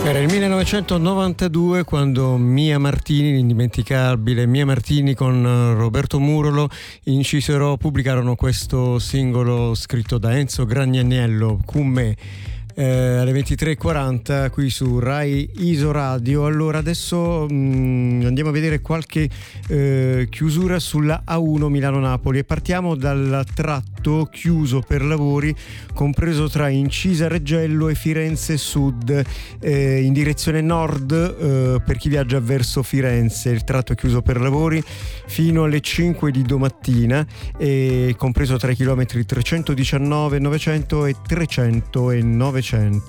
Era il 1992 quando Mia Martini, l'indimenticabile Mia Martini con Roberto Murolo, pubblicarono questo singolo scritto da Enzo Gragnaniello, Con me, alle 23:40 qui su Rai Isoradio. Allora adesso andiamo a vedere qualche chiusura sulla A1 Milano-Napoli e partiamo dal tratto chiuso per lavori compreso tra Incisa Reggello e Firenze Sud in direzione nord per chi viaggia verso Firenze. Il tratto è chiuso per lavori fino alle 5 di domattina e compreso tra i chilometri 319 900 e 300 e 900.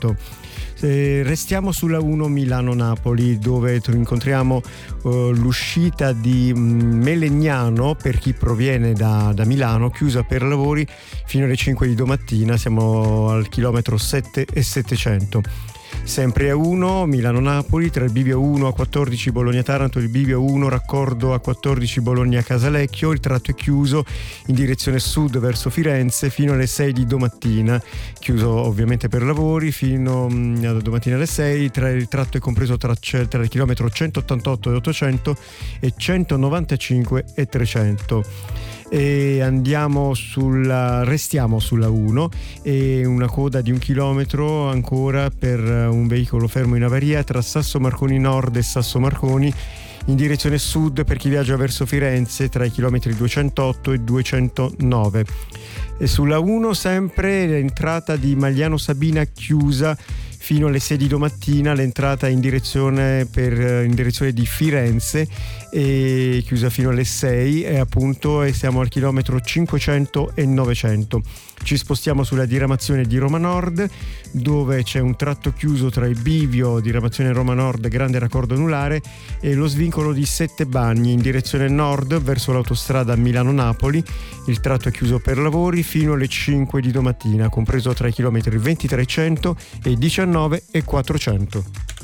Restiamo sulla 1 Milano-Napoli, dove incontriamo l'uscita di Melegnano per chi proviene da Milano, chiusa per lavori fino alle 5 di domattina. Siamo al chilometro 7 e 700. Sempre A1 Milano-Napoli, tra il bivio 1 a 14 Bologna-Taranto e il bivio 1 raccordo a 14 Bologna-Casalecchio. Il tratto è chiuso in direzione sud verso Firenze fino alle 6 di domattina, chiuso ovviamente per lavori fino a domattina alle 6. Il tratto è compreso tra il chilometro 188 e 800 e 195 e 300. E restiamo sulla 1 e una coda di 1 chilometro ancora per un veicolo fermo in avaria tra Sasso Marconi Nord e Sasso Marconi in direzione sud per chi viaggia verso Firenze tra i chilometri 208 e 209. E sulla 1 sempre l'entrata di Magliano Sabina chiusa fino alle 6 di domattina, l'entrata in direzione di Firenze e chiusa fino alle 6 e siamo al chilometro 500 e 900. Ci spostiamo sulla diramazione di Roma Nord, dove c'è un tratto chiuso tra il bivio diramazione Roma Nord grande raccordo anulare e lo svincolo di Sette Bagni in direzione nord verso l'autostrada Milano-Napoli. Il tratto è chiuso per lavori fino alle 5 di domattina, compreso tra i chilometri 2300 e 19 e 400.